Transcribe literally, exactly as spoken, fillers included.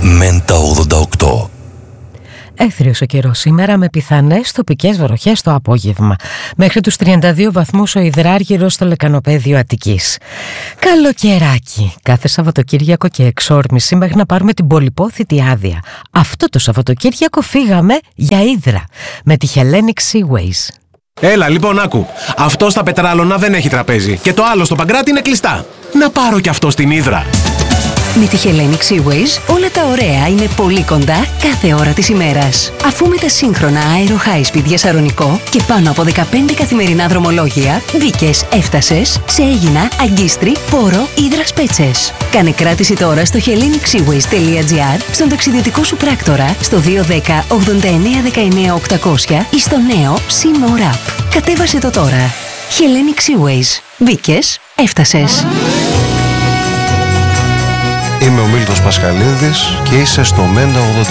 Μέντα ογδόντα οκτώ. Έθριος ο καιρός σήμερα με πιθανές τοπικές βροχές το απόγευμα. Μέχρι τους τριάντα δύο βαθμούς ο υδράργυρος στο λεκανοπέδιο Αττικής. Καλοκαιράκι. Κάθε Σαββατοκύριακο και εξόρμηση μέχρι να πάρουμε την πολυπόθητη άδεια. Αυτό το Σαββατοκύριακο φύγαμε για Ύδρα με τη Hellenic Seaways. Έλα, λοιπόν, άκου. Αυτό στα Πετράλωνα δεν έχει τραπέζι και το άλλο στο Παγκράτη είναι κλειστά. Να πάρω κι αυτό στην Ύδρα. Με τη Hellenic Seaways όλα τα ωραία είναι πολύ κοντά κάθε ώρα της ημέρας. Αφού με τα σύγχρονα Aero High Speed για Σαρονικό και πάνω από δεκαπέντε καθημερινά δρομολόγια, μπήκες, έφτασες σε Αίγινα, Αγκίστρι, Πόρο, Ύδρας Πέτσες. Κάνε κράτηση τώρα στο hellenic seaways τελεία gr, στον ταξιδιωτικό σου πράκτορα, στο δύο ένα μηδέν ογδόντα εννέα δεκαεννέα οκτακόσια ή στο νέο SeaMore App. Κατέβασε το τώρα. Hellenic Seaways. Μπήκες, έφτασες. Είμαι ο Μίλτος Πασχαλίδης και είσαι στο Μέντα ογδόντα.